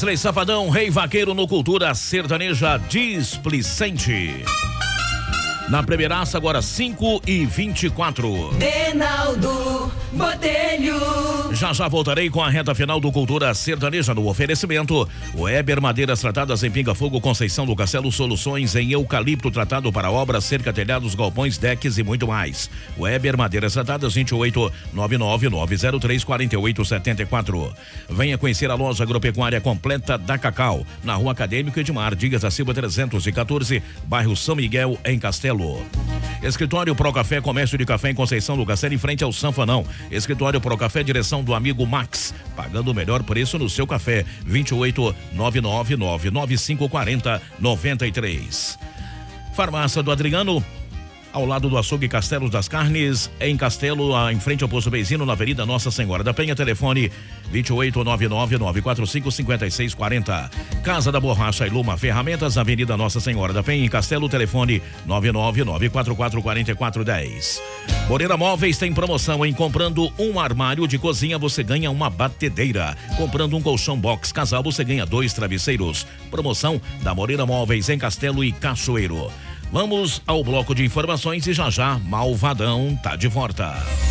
Wesley Safadão, Rei Vaqueiro no Cultura Sertaneja Displicente. Na primeiraça, agora 5h24. Reinaldo Botelho. Já voltarei com a reta final do Cultura Sertaneja no oferecimento. Weber Madeiras Tratadas em Pinga Fogo, Conceição do Castelo, soluções em eucalipto tratado para obras, cerca, telhados, galpões, decks e muito mais. Weber Madeiras Tratadas, 28-99903-4874. Venha conhecer a loja agropecuária completa da Cacau, na Rua Acadêmico Edmar Dias da Silva 314, bairro São Miguel, em Castelo. Escritório Pro Café, comércio de café em Conceição do Castelo, em frente ao Sanfanão. Escritório Pro Café, direção do amigo Max, pagando o melhor preço no seu café. 28-999-9540-93. Farmácia do Adriano, ao lado do açougue Castelos das Carnes, em Castelo, em frente ao Poço Beizino, na Avenida Nossa Senhora da Penha. Telefone 28-99945-5640. Casa da Borracha e Luma Ferramentas, Avenida Nossa Senhora da Penha, em Castelo. Telefone 999444410. Moreira Móveis tem promoção em comprando um armário de cozinha, você ganha uma batedeira. Comprando um colchão box casal, você ganha 2 travesseiros. Promoção da Moreira Móveis em Castelo e Cachoeiro. Vamos ao bloco de informações e já Malvadão tá de volta.